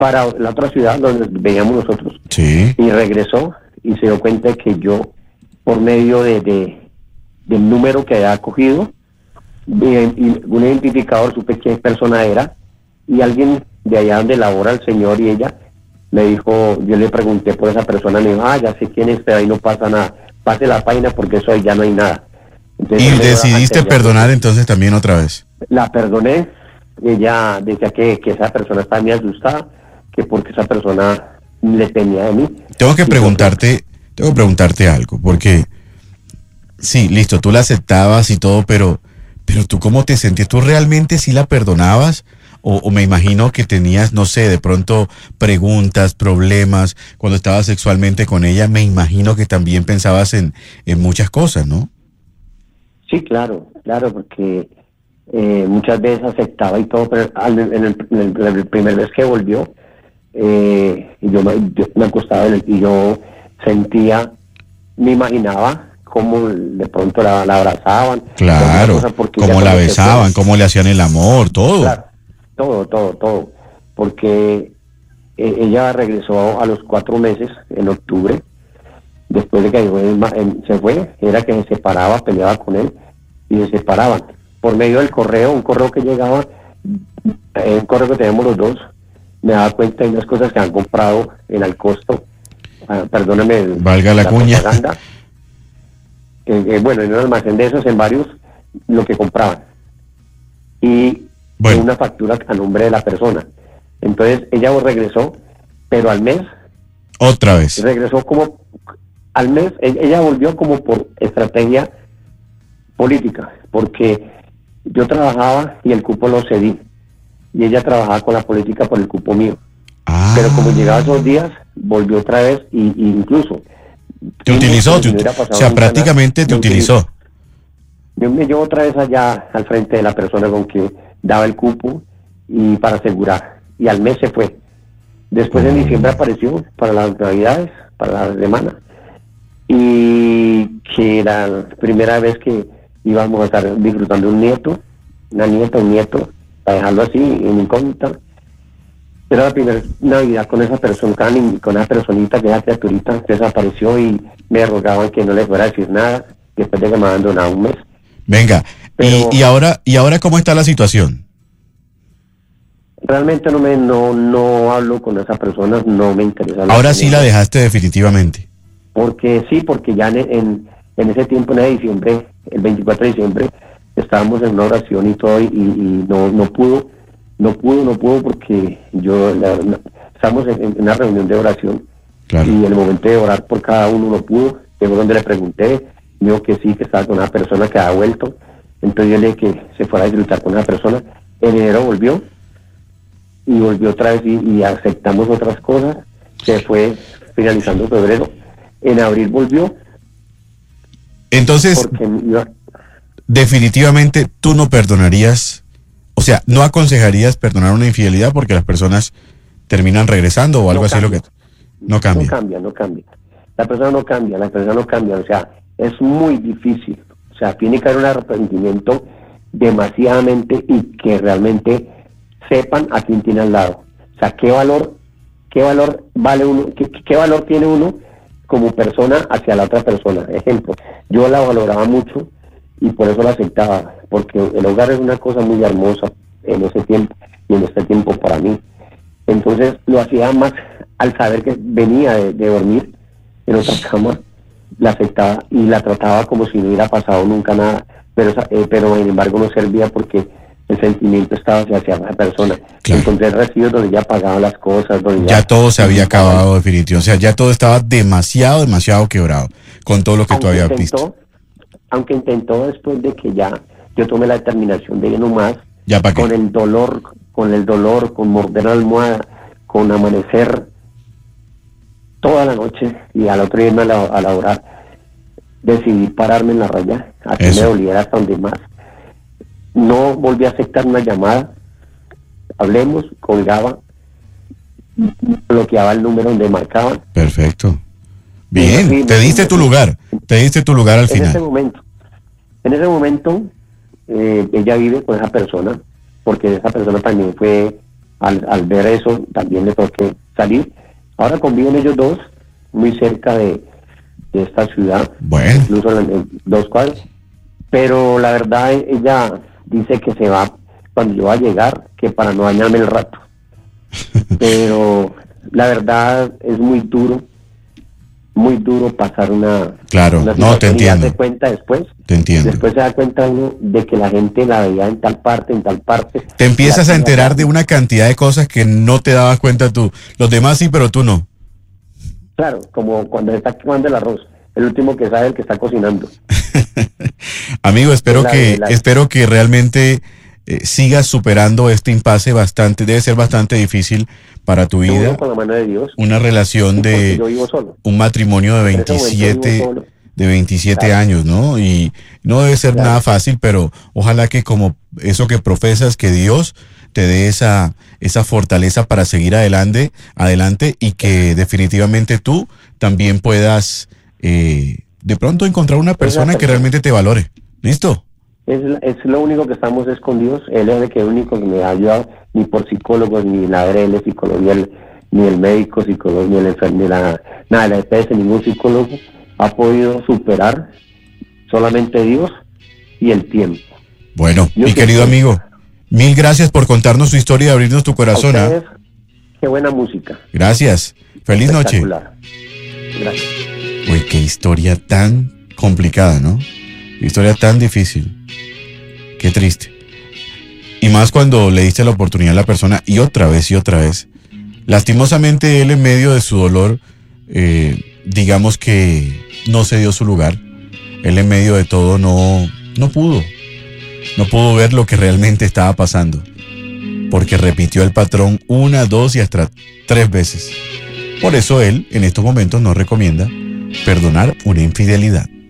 para la otra ciudad donde veníamos nosotros. Sí. Y regresó y se dio cuenta de que yo, por medio del número que había cogido, y un identificador, supe qué persona era, y alguien de allá donde labora el señor y ella me dijo, yo le pregunté por esa persona, me dijo, ya sé quién es, pero ahí no pasa nada, pase la página porque eso ahí ya no hay nada. Entonces, ¿Y decidiste perdonar entonces también otra vez? La perdoné. Ella decía que esa persona estaba muy asustada, que porque esa persona le tenía de mí. Tengo que preguntarte algo, porque sí, listo, tú la aceptabas y todo, pero tú ¿cómo te sentías? ¿Tú realmente sí la perdonabas? O me imagino que tenías, no sé, de pronto preguntas, problemas, cuando estabas sexualmente con ella, me imagino que también pensabas en muchas cosas, ¿no? Sí, claro, porque muchas veces aceptaba y todo, pero en el primer vez que volvió, y yo me acostaba y yo sentía, me imaginaba cómo de pronto la abrazaban. Claro, cómo la besaban, cómo le hacían el amor, todo. Claro, todo, porque ella regresó a los 4 meses, en octubre, después de que se fue, era que se separaba, peleaba con él, y se separaban. Por medio del correo, un correo que llegaba, un correo que tenemos los dos, me daba cuenta de unas cosas que han comprado en Alcosto, perdóname, valga la cuña, propaganda, bueno, en un almacén de esos, en varios, lo que compraban. Y una factura a nombre de la persona. Entonces, ella regresó, pero al mes... Otra vez. Regresó como... Al mes, ella volvió como por estrategia política, porque yo trabajaba y el cupo lo cedí, y ella trabajaba con la política por el cupo mío. Pero como llegaba esos días, volvió otra vez y incluso... Te utilizó, o sea, prácticamente te utilizó. Yo me llevo otra vez allá al frente de la persona con que daba el cupo y para asegurar. Y al mes se fue. Después en diciembre apareció para las navidades, para la semana. Y que era la primera vez que íbamos a estar disfrutando un nieto, una nieta, un nieto, para dejarlo así en incógnita. Era la primera Navidad con esa persona, con esa personita, que esa criaturita desapareció y me rogaban que no les fuera a decir nada, después de que me abandonaba un mes. Venga, pero, ¿y ahora cómo está la situación? Realmente no hablo con esa persona, no me interesa. Ahora sí la dejaste definitivamente. Porque ya en ese tiempo, en diciembre, el 24 de diciembre, estábamos en una oración y todo, y no pudo porque estamos en una reunión de oración. Claro. Y en el momento de orar por cada uno no pudo. Llegó donde le pregunté, dijo que sí, que estaba con una persona que había vuelto. Entonces yo le dije que se fuera a disfrutar con esa persona. En enero volvió otra vez y aceptamos otras cosas. Se fue finalizando febrero. En abril volvió. Entonces, definitivamente tú no perdonarías, o sea, no aconsejarías perdonar una infidelidad porque las personas terminan regresando o algo así. No cambia. La persona no cambia, o sea, es muy difícil. O sea, tiene que haber un arrepentimiento demasiadamente y que realmente sepan a quién tiene al lado. O sea, qué valor vale uno, qué valor tiene uno como persona hacia la otra persona. Ejemplo, yo la valoraba mucho y por eso la aceptaba, porque el hogar es una cosa muy hermosa en ese tiempo y en este tiempo para mí. Entonces lo hacía más al saber que venía de dormir en otra cama, la aceptaba y la trataba como si no hubiera pasado nunca nada, pero sin embargo no servía porque el sentimiento estaba hacia esa persona. Claro. Encontré recibos donde ya pagaban las cosas, donde ya todo se había acabado definitivamente, o sea, ya todo estaba demasiado quebrado con todo lo que tú habías visto. Aunque intentó después de que ya yo tomé la determinación de ir nomás, con el dolor, con morder la almohada, con amanecer toda la noche y al otro día a la hora decidí pararme en la raya, así me doliera hasta donde más. No volví a aceptar una llamada, hablemos, colgaba, bloqueaba el número donde marcaban. Perfecto. Bien, sí, te diste tu lugar al final. En ese momento, ella vive con esa persona, porque esa persona también fue al ver eso también le toqué salir. Ahora conviven ellos dos muy cerca de esta ciudad, Bueno. incluso en 2 cuadras, pero la verdad ella dice que se va cuando yo va a llegar, que para no dañarme el rato. Pero la verdad es muy duro pasar una... Claro, una no, te situación y entiendo. darse cuenta después. Te entiendo. Después se da cuenta uno de que la gente la veía en tal parte. Te empiezas a enterar de una cantidad de cosas que no te dabas cuenta tú. Los demás sí, pero tú no. Claro, como cuando está quemando el arroz. El último que sabe el que está cocinando. Amigo, espero La- que la- espero que realmente sigas superando este impasse bastante, debe ser bastante difícil para tu Yo vida, vivo con la mano de Dios. una relación Porque yo vivo solo. un matrimonio de En ese momento vivo 27 solo. de 27 Claro. años, ¿no? Y no debe ser Claro. nada fácil, pero ojalá que como eso que profesas, que Dios te dé esa fortaleza para seguir adelante y que definitivamente tú también puedas de pronto encontrar una persona que realmente te valore. ¿Listo? Es lo único que estamos es con Dios. Él es el único que me ha ayudado, ni por psicólogos, ni la ADL psicología, ni el médico psicólogo, ni el enfermero, nada de la EPS, ningún psicólogo ha podido superar, solamente Dios y el tiempo. Bueno, Yo mi que- querido amigo, mil gracias por contarnos tu historia y abrirnos tu A corazón. ¿Ah? ustedes, qué buena música. Gracias. Feliz noche. Espectacular. Gracias. Uy, qué historia tan complicada, ¿no? Qué historia tan difícil. Qué triste. Y más cuando le diste la oportunidad a la persona y otra vez. Lastimosamente él en medio de su dolor, digamos que no se dio su lugar. Él en medio de todo no pudo ver lo que realmente estaba pasando. Porque repitió el patrón 1, 2 y hasta 3 veces. Por eso él en estos momentos nos recomienda perdonar una infidelidad.